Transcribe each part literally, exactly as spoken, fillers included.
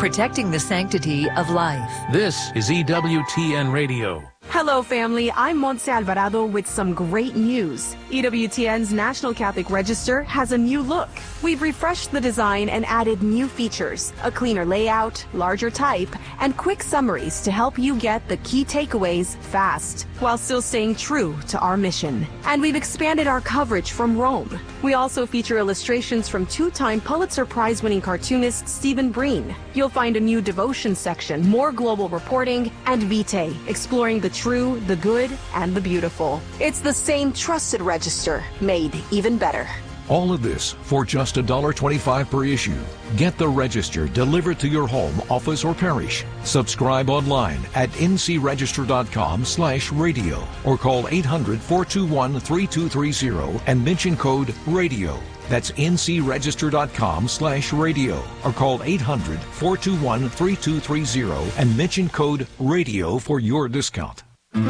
protecting the sanctity of life. This is E W T N Radio. Hello, family. I'm Montse Alvarado with some great news. E W T N's National Catholic Register has a new look. We've refreshed the design and added new features, a cleaner layout, larger type, and quick summaries to help you get the key takeaways fast, while still staying true to our mission. And we've expanded our coverage from Rome. We also feature illustrations from two-time Pulitzer Prize-winning cartoonist Stephen Breen. You'll find a new devotion section, more global reporting, and Vitae, exploring the true, the good, and the beautiful. It's the same trusted register, made even better. All of this for just one dollar twenty-five per issue. Get the Register delivered to your home, office, or parish. Subscribe online at ncregister.com slash radio or call eight hundred, four two one, three two three zero and mention code RADIO. That's ncregister.com slash radio or call eight hundred, four two one, three two three zero and mention code RADIO for your discount.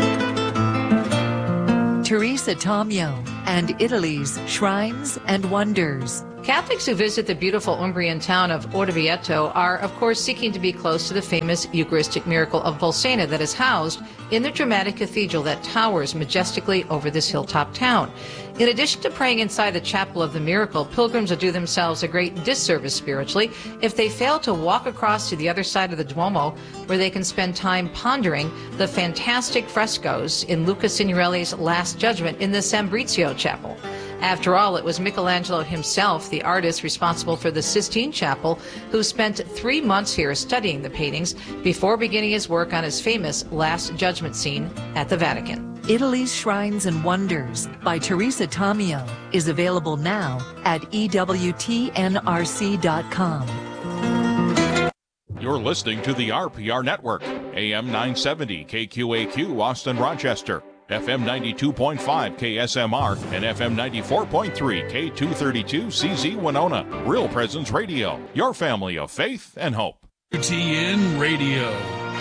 Teresa Tomeo and Italy's Shrines and Wonders. Catholics who visit the beautiful Umbrian town of Orvieto are, of course, seeking to be close to the famous Eucharistic miracle of Bolsena that is housed in the dramatic cathedral that towers majestically over this hilltop town. In addition to praying inside the chapel of the miracle, pilgrims will do themselves a great disservice spiritually if they fail to walk across to the other side of the Duomo, where they can spend time pondering the fantastic frescoes in Luca Signorelli's Last Judgment in the Sambrizio Chapel. After all, it was Michelangelo himself, the artist responsible for the Sistine Chapel, who spent three months here studying the paintings before beginning his work on his famous Last Judgment scene at the Vatican. Italy's Shrines and Wonders by Teresa Tomeo is available now at E W T N R C dot com. You're listening to the R P R Network, A M nine seventy K Q A Q Austin Rochester, F M ninety-two point five K S M R, and F M ninety-four point three K two thirty-two C Z Winona. Real Presence Radio, your family of faith and hope. T N Radio.